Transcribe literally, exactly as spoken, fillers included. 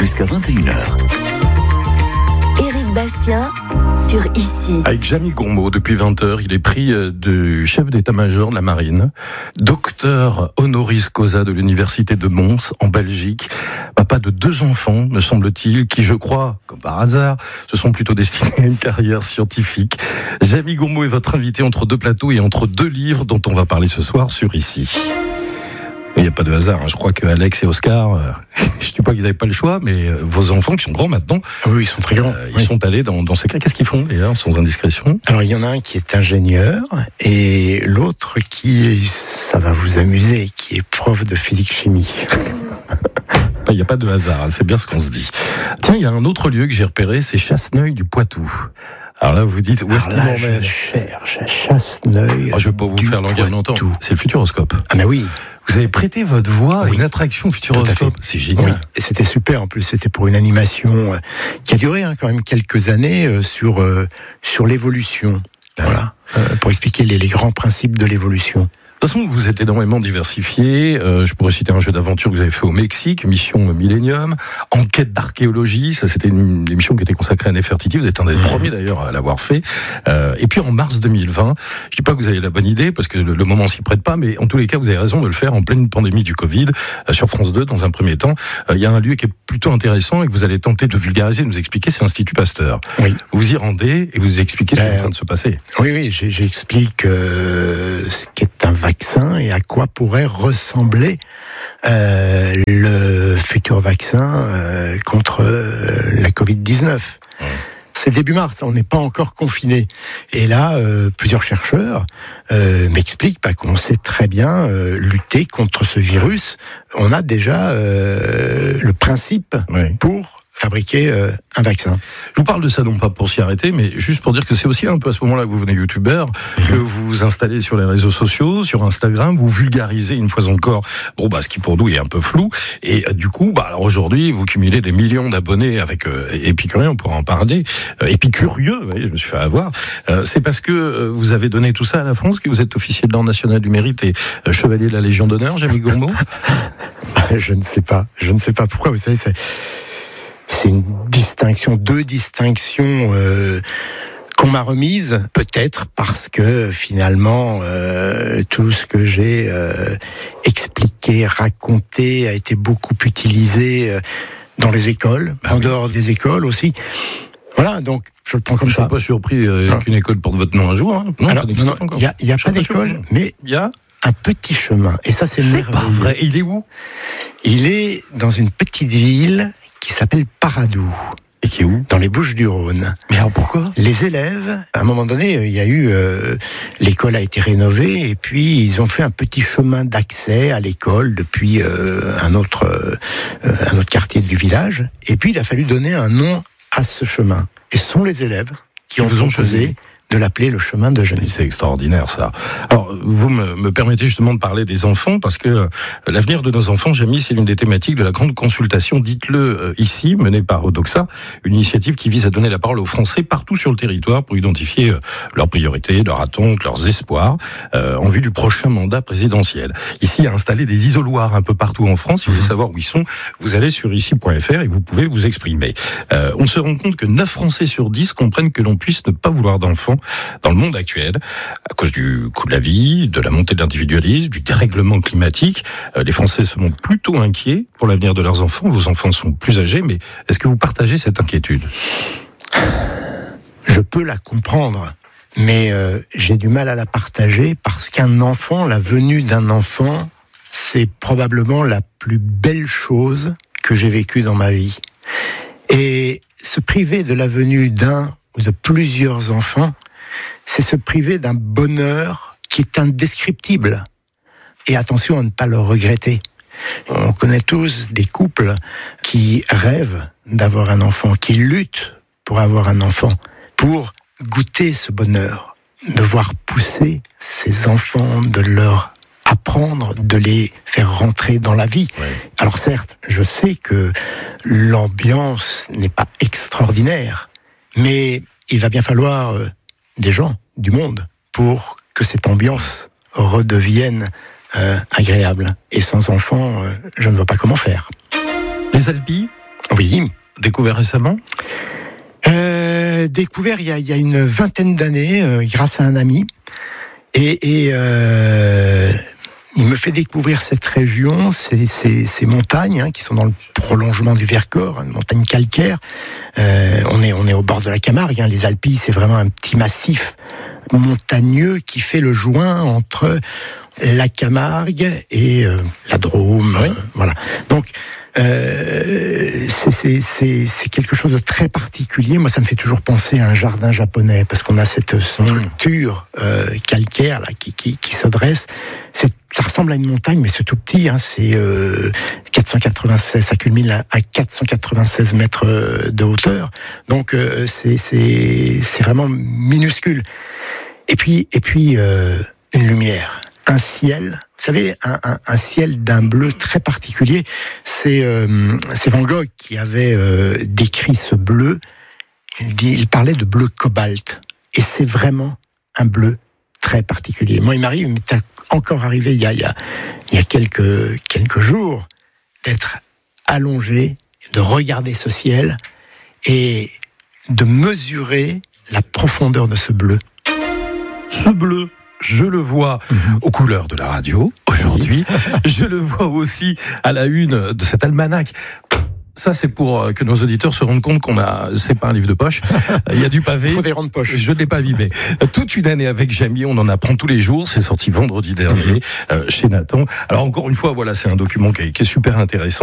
jusqu'à vingt et une heures. Éric Bastien sur Ici. Avec Jamie Gourmaud, depuis vingt heures, il est pris du chef d'état-major de la marine, docteur honoris causa de l'université de Mons, en Belgique, papa de deux enfants, me semble-t-il, qui, je crois, comme par hasard, se sont plutôt destinés à une carrière scientifique. Jamie Gourmaud est votre invité entre deux plateaux et entre deux livres dont on va parler ce soir sur Ici. Il n'y a pas de hasard, hein. Je crois que Alex et Oscar, euh, je ne dis pas qu'ils n'avaient pas le choix, mais euh, vos enfants qui sont grands maintenant, oui, ils sont très grands. Euh, ils oui. sont allés dans, dans ces cas. Qu'est-ce qu'ils font d'ailleurs, sans indiscrétion? Alors il y en a un qui est ingénieur et l'autre qui est, ça va vous amuser, qui est prof de physique-chimie. Il n'y a pas de hasard, hein. C'est bien ce qu'on se dit. Tiens, il y a un autre lieu que j'ai repéré, c'est Chasseneuil du Poitou. Alors là, vous dites, où est-ce qu'il m'emmène? Je cherche à Chasseneuil. Oh, je ne vais pas vous faire languir longtemps. C'est le Futuroscope. Ah mais oui. Vous avez prêté votre voix oui. à une attraction Futuroscope. C'est génial. Oui. Et c'était super. En plus, c'était pour une animation euh, qui a duré hein, quand même quelques années euh, sur euh, sur l'évolution. Ah, voilà, euh, pour expliquer les, les grands principes de l'évolution. De toute façon, vous êtes énormément diversifié. Euh, je pourrais citer un jeu d'aventure que vous avez fait au Mexique, Mission Millennium, Enquête d'archéologie. Ça, c'était une, une émission qui était consacrée à Nefertiti. Vous êtes un des mmh. premiers d'ailleurs à l'avoir fait. Euh, et puis en mars deux mille vingt, je dis pas que vous avez la bonne idée parce que le, le moment s'y prête pas, mais en tous les cas, vous avez raison de le faire en pleine pandémie du Covid euh, sur France deux dans un premier temps. Il euh, y a un lieu qui est plutôt intéressant et que vous allez tenter de vulgariser, de nous expliquer. C'est l'Institut Pasteur. Oui. Vous y rendez et vous expliquez ce qui est en train de se passer. Oui, oui, j'explique euh, ce qu'est un vaccin et à quoi pourrait ressembler euh, le futur vaccin euh, contre euh, la covid dix-neuf. Mmh. C'est début mars, on n'est pas encore confiné. Et là, euh, plusieurs chercheurs euh, m'expliquent bah, qu'on sait très bien euh, lutter contre ce virus. On a déjà euh, le principe oui. pour fabriquer euh, un vaccin. Je vous parle de ça non pas pour s'y arrêter, mais juste pour dire que c'est aussi un peu à ce moment-là que vous venez youtubeur, mmh. que vous vous installez sur les réseaux sociaux, sur Instagram, vous vulgarisez une fois encore, bon bah ce qui pour nous est un peu flou, et euh, du coup, bah alors aujourd'hui vous cumulez des millions d'abonnés avec euh, Épicurien, on pourra en parler, euh, Épicurieux, vous voyez, je me suis fait avoir. Euh, c'est parce que euh, vous avez donné tout ça à la France que vous êtes officier de l'Ordre national du mérite et euh, chevalier de la Légion d'honneur, Jamie Gourmaud. Je ne sais pas, je ne sais pas pourquoi. Vous savez, c'est C'est une distinction, deux distinctions euh, qu'on m'a remises, peut-être parce que finalement euh, tout ce que j'ai euh, expliqué, raconté a été beaucoup utilisé euh, dans les écoles, bah en oui. dehors des écoles aussi. Voilà, donc je le prends comme je ça. Je ne suis pas surpris euh, hein. qu'une école porte votre nom un jour. Hein. Non, Alors, il n'y a, y a pas d'école, mais il y a un petit chemin. Et ça, c'est merveilleux. C'est pas vrai. Il est où? Il est dans une petite ville qui s'appelle Paradou. Et qui est où? Dans les Bouches-du-Rhône. Mais alors pourquoi? Les élèves, à un moment donné, il y a eu... Euh, l'école a été rénovée, et puis ils ont fait un petit chemin d'accès à l'école depuis euh, un, autre, euh, un autre quartier du village. Et puis il a fallu donner un nom à ce chemin. Et ce sont les élèves qui ont proposé de l'appeler le chemin de Jamie. C'est extraordinaire ça. Alors vous me, me permettez justement de parler des enfants parce que euh, l'avenir de nos enfants, Jamie, c'est l'une des thématiques de la grande consultation, dites-le euh, ici, menée par Odoxa, une initiative qui vise à donner la parole aux Français partout sur le territoire pour identifier euh, leurs priorités, leurs attentes, leurs espoirs euh, en vue du prochain mandat présidentiel. Ici, il y a installé des isoloirs un peu partout en France. Si vous voulez savoir où ils sont, vous allez sur ici point f r et vous pouvez vous exprimer. Euh, on se rend compte que neuf Français sur dix comprennent que l'on puisse ne pas vouloir d'enfants dans le monde actuel, à cause du coût de la vie, de la montée de l'individualisme, du dérèglement climatique. Euh, les Français se montrent plutôt inquiets pour l'avenir de leurs enfants. Vos enfants sont plus âgés, mais est-ce que vous partagez cette inquiétude? Je peux la comprendre, mais euh, j'ai du mal à la partager parce qu'un enfant, la venue d'un enfant, c'est probablement la plus belle chose que j'ai vécue dans ma vie. Et se priver de la venue d'un ou de plusieurs enfants, c'est se priver d'un bonheur qui est indescriptible. Et attention à ne pas le regretter. On connaît tous des couples qui rêvent d'avoir un enfant, qui luttent pour avoir un enfant, pour goûter ce bonheur, de voir pousser ces enfants, de leur apprendre, de les faire rentrer dans la vie. Ouais. Alors certes, je sais que l'ambiance n'est pas extraordinaire, mais il va bien falloir euh, des gens, du monde, pour que cette ambiance redevienne euh, agréable. Et sans enfants, euh, je ne vois pas comment faire. Les Alpilles, Oui. Découvert récemment ? euh, Découvert il y, a, il y a une vingtaine d'années, euh, grâce à un ami. Et, et euh, il me fait découvrir cette région, ces, ces, ces montagnes hein, qui sont dans le prolongement du Vercors, une montagne calcaire. Euh, on est on est au bord de la Camargue. Hein, les Alpilles, c'est vraiment un petit massif montagneux qui fait le joint entre la Camargue et euh, la Drôme. Oui. Euh, voilà. Donc Euh, c'est, c'est, c'est, c'est quelque chose de très particulier. Moi, ça me fait toujours penser à un jardin japonais, parce qu'on a cette structure euh, calcaire là, qui, qui, qui se dresse. C'est, ça ressemble à une montagne, mais c'est tout petit. Hein, c'est euh, quatre cent quatre-vingt-seize, ça culmine à, à quatre cent quatre-vingt-seize mètres de hauteur. Donc, euh, c'est, c'est, c'est vraiment minuscule. Et puis, et puis euh, une lumière. Un ciel, vous savez, un, un, un ciel d'un bleu très particulier. C'est, euh, c'est Van Gogh qui avait euh, décrit ce bleu. Il, dit, il parlait de bleu cobalt. Et c'est vraiment un bleu très particulier. Moi, il m'arrive, il m'est encore arrivé il y a, il y a, il y a quelques, quelques jours, d'être allongé, de regarder ce ciel et de mesurer la profondeur de ce bleu. Ce bleu, je le vois mmh. aux couleurs de la radio aujourd'hui. Je le vois aussi à la une de cet almanach. Ça, c'est pour que nos auditeurs se rendent compte qu'on a, c'est pas un livre de poche. Il y a du pavé. Il faut des rangs de poche. Je ne l'ai pas abîmé. Toute une année avec Jamie, on en apprend tous les jours. C'est sorti vendredi dernier mmh. euh, chez Nathan. Alors encore une fois, voilà, c'est un document qui est, qui est super intéressant.